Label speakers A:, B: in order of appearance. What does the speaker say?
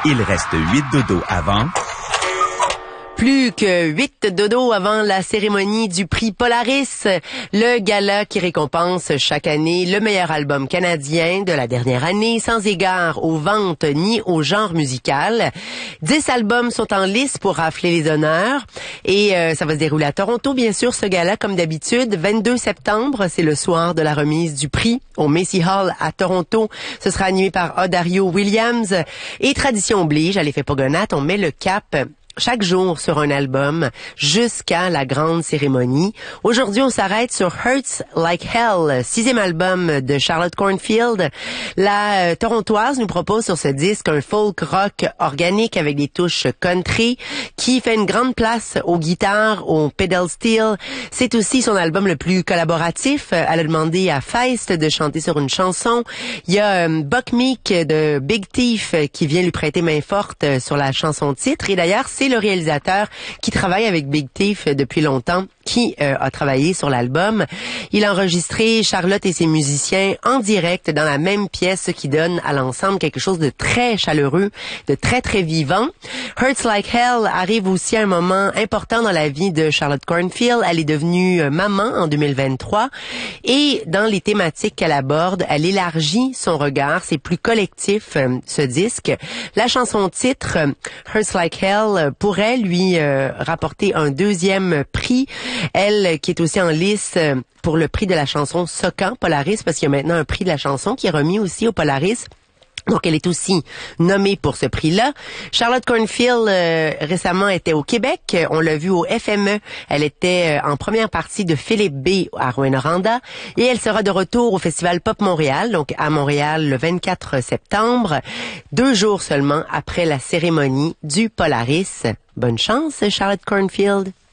A: Il reste 8 dodos avant.
B: Plus que 8 dodos avant la cérémonie du prix Polaris, le gala qui récompense chaque année le meilleur album canadien de la dernière année, sans égard aux ventes ni au genre musical. 10 albums sont en lice pour rafler les honneurs et ça va se dérouler à Toronto, bien sûr, ce gala, comme d'habitude. 22 septembre, c'est le soir de la remise du prix au Macy Hall à Toronto. Ce sera animé par Odario Williams et tradition oblige, à l'effet Pogonat, on met le cap chaque jour sur un album jusqu'à la grande cérémonie. Aujourd'hui, on s'arrête sur Hurts Like Hell, 6e album de Charlotte Cornfield. La Torontoise nous propose sur ce disque un folk rock organique avec des touches country qui fait une grande place aux guitares, au pedal steel. C'est aussi son album le plus collaboratif. Elle a demandé à Feist de chanter sur une chanson. Il y a Buck Meek de Big Thief qui vient lui prêter main forte sur la chanson titre. Et d'ailleurs, c'est le réalisateur qui travaille avec Big Thief depuis longtemps, qui a travaillé sur l'album. Il a enregistré Charlotte et ses musiciens en direct dans la même pièce, ce qui donne à l'ensemble quelque chose de très chaleureux, de très, très vivant. Hurts Like Hell arrive aussi à un moment important dans la vie de Charlotte Cornfield. Elle est devenue maman en 2023 et dans les thématiques qu'elle aborde, elle élargit son regard. C'est plus collectif, ce disque. La chanson titre, Hurts Like Hell, pourrait lui rapporter un 2e prix. Elle, qui est aussi en lice pour le prix de la chanson Socan Polaris, parce qu'il y a maintenant un prix de la chanson qui est remis aussi au Polaris. Donc, elle est aussi nommée pour ce prix-là. Charlotte Cornfield, récemment, était au Québec. On l'a vu au FME. Elle était en première partie de Philippe B. à Rouyn-Noranda. Et elle sera de retour au Festival Pop Montréal, donc à Montréal, le 24 septembre, 2 jours seulement après la cérémonie du Polaris. Bonne chance, Charlotte Cornfield.